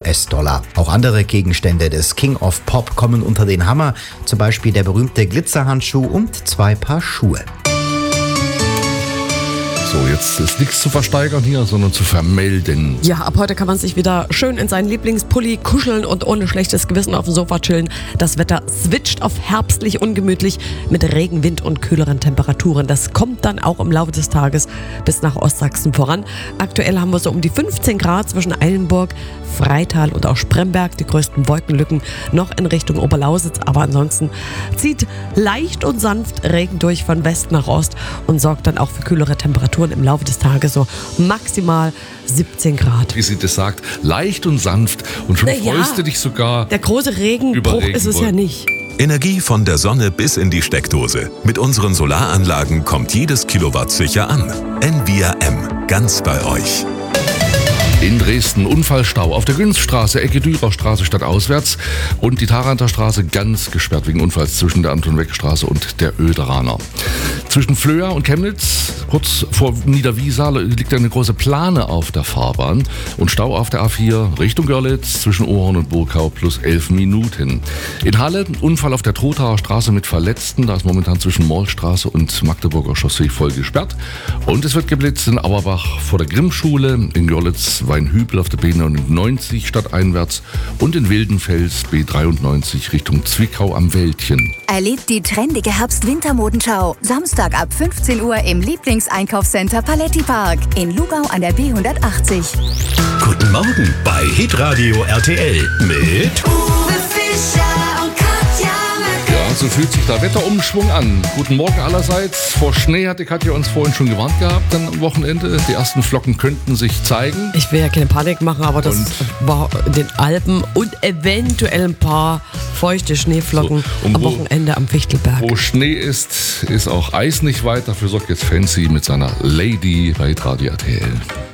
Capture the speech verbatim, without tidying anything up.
S-Dollar. Auch andere Gegenstände des King of Pop kommen unter den Hammer, zum Beispiel der berühmte Glitzerhandschuh und zwei Paar Schuhe. So, jetzt ist nichts zu versteigern hier, sondern zu vermelden. Ja, ab heute kann man sich wieder schön in seinen Lieblingspulli kuscheln und ohne schlechtes Gewissen auf dem Sofa chillen. Das Wetter switcht auf herbstlich ungemütlich mit Regen, Wind und kühleren Temperaturen. Das kommt dann auch im Laufe des Tages bis nach Ostsachsen voran. Aktuell haben wir so um die fünfzehn Grad zwischen Eilenburg, Freital und auch Spremberg. Die größten Wolkenlücken noch in Richtung Oberlausitz. Aber ansonsten zieht leicht und sanft Regen durch von West nach Ost und sorgt dann auch für kühlere Temperaturen im Laufe des Tages, so maximal siebzehn Grad. Wie sie das sagt, leicht und sanft und schon Na ja, freust du dich sogar. Der große Regenbruch ist es ja nicht. Energie von der Sonne bis in die Steckdose. Mit unseren Solaranlagen kommt jedes Kilowatt sicher an. Envia M, ganz bei euch. In Dresden Unfallstau auf der Günzstraße, Ecke Dürerstraße stadtauswärts und die Tharanter Straße ganz gesperrt wegen Unfalls zwischen der Anton-Weck-Straße und der Oederaner. Zwischen Flöa und Chemnitz, kurz vor Niederwiesa, liegt eine große Plane auf der Fahrbahn und Stau auf der A vier Richtung Görlitz zwischen Ohrhorn und Burgau plus elf Minuten. In Halle Unfall auf der Trothaer Straße mit Verletzten, da ist momentan zwischen Mollstraße und Magdeburger Chaussee voll gesperrt. Und es wird geblitzt in Auerbach vor der Grimmschule, in Görlitz Weinhübel auf der B neunundneunzig stadteinwärts und in Wildenfels B dreiundneunzig Richtung Zwickau am Wäldchen. Erlebt die trendige Herbst-Winter-Modenschau. Samstag ab fünfzehn Uhr im Lieblingseinkaufscenter Paletti Park in Lugau an der B hundertachtzig. Guten Morgen bei Hitradio R T L mit Uwe Fischer und Katja Möcke. Ja, so fühlt sich der Wetterumschwung an. Guten Morgen allerseits. Vor Schnee hatte Katja uns vorhin schon gewarnt gehabt, dann am Wochenende. Die ersten Flocken könnten sich zeigen. Ich will ja keine Panik machen, aber das Und? war in den Alpen und eventuell ein paar feuchte Schneeflocken So, und am wo- Wochenende am Fichtelberg. Wo Schnee ist, ist auch Eis nicht weit. Dafür sorgt jetzt Fancy mit seiner Lady bei Hitradio R T L.